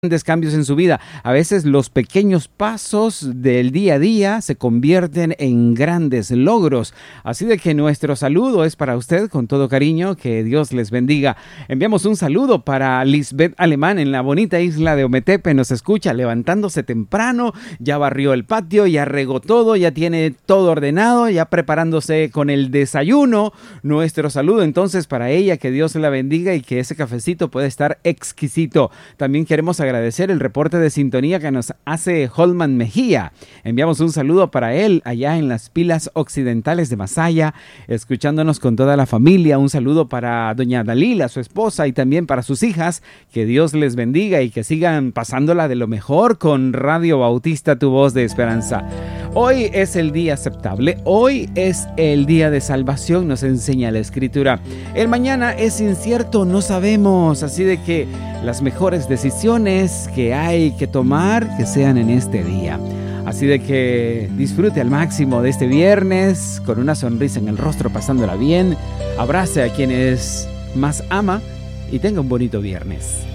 Grandes cambios en su vida. A veces los pequeños pasos del día a día se convierten en grandes logros. Así de que nuestro saludo es para usted con todo cariño. Que Dios les bendiga. Enviamos un saludo para Lisbeth Alemán en la bonita isla de Ometepe. Nos escucha levantándose temprano. Ya barrió el patio, ya regó todo, ya tiene todo ordenado, ya preparándose con el desayuno. Nuestro saludo entonces para ella. Que Dios la bendiga y que ese cafecito pueda estar exquisito. También queremos agradecer el reporte de sintonía que nos hace Holman Mejía. Enviamos un saludo para él allá en las Pilas Occidentales de Masaya, escuchándonos con toda la familia. Un saludo para doña Dalila, su esposa, y también para sus hijas. Que Dios les bendiga y que sigan pasándola de lo mejor con Radio Bautista, tu voz de esperanza. Hoy es el día aceptable, hoy es el día de salvación, nos enseña la Escritura. El mañana es incierto, no sabemos, así de que las mejores decisiones que hay que tomar, que sean en este día. Así de que disfrute al máximo de este viernes, con una sonrisa en el rostro, pasándola bien. Abrace a quienes más ama y tenga un bonito viernes.